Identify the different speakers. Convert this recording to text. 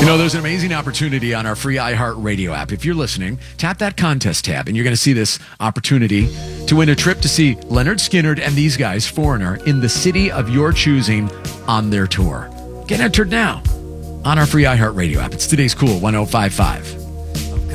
Speaker 1: You know, there's an amazing opportunity on our free iHeartRadio app. If you're listening, tap that contest tab, and you're going to see this opportunity to win a trip to see Leonard Skinner and these guys, Foreigner, in the city of your choosing on their tour. Get entered now on our free iHeartRadio app. It's today's Cool 105.5.